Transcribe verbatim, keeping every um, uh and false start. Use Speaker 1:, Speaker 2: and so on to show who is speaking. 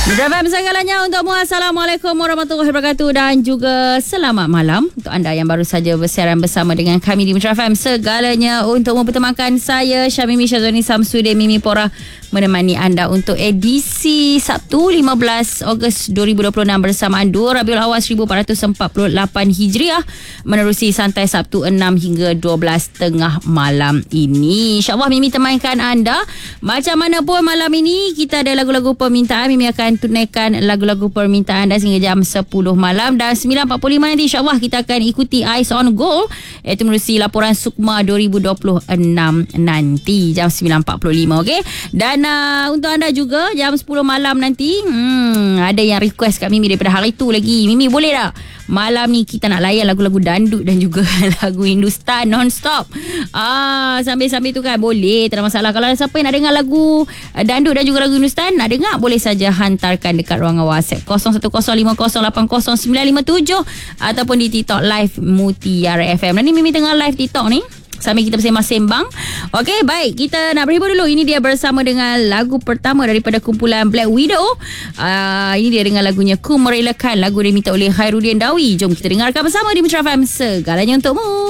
Speaker 1: Mitra F M segalanya untukmu. Assalamualaikum warahmatullahi wabarakatuh dan juga selamat malam untuk anda yang baru saja bersiaran bersama dengan kami di Mitra F M segalanya untukmu. Bertemakan saya Syamimi Syazwani Samsudin Mimi Pora menemani anda untuk edisi Sabtu lima belas Ogos dua ribu dua puluh enam bersamaan dua Rabiul Awal seribu empat ratus empat puluh lapan Hijriah menerusi santai Sabtu enam hingga dua belas tengah malam ini. InsyaAllah Mimi temankan anda. Macam mana pun malam ini kita ada lagu-lagu permintaan. Mimi akan tunaikan lagu-lagu permintaan anda sehingga jam sepuluh malam dan sembilan empat puluh lima nanti insyaAllah kita akan ikuti Eyes on Goal iaitu menerusi laporan Sukma dua ribu dua puluh enam nanti jam sembilan empat puluh lima. Okay? Dan uh, untuk anda juga jam sepuluh malam nanti hmm, ada yang request kat Mimi daripada hari tu lagi. Mimi boleh tak malam ni kita nak layan lagu-lagu dandut dan juga lagu Hindustan non-stop. Ah, sambil-sambil tu kan boleh, tak ada masalah. Kalau ada siapa yang nak dengar lagu dandut dan juga lagu Hindustan, nak dengar boleh saja hantarkan dekat ruangan WhatsApp kosong satu kosong lima kosong lapan kosong sembilan lima tujuh ataupun di TikTok live Mutiara F M. Dan ni Mimi tengah live TikTok ni sambil kita bersembang-sembang. Okey, baik. Kita nak berhibur dulu. Ini dia bersama dengan lagu pertama daripada kumpulan Black Widow. Uh, ini dia dengan lagunya Ku Merelakan. Lagu diminta oleh Khairuddin Dawi. Jom kita dengarkan bersama di Mitra F M. Segalanya untukmu.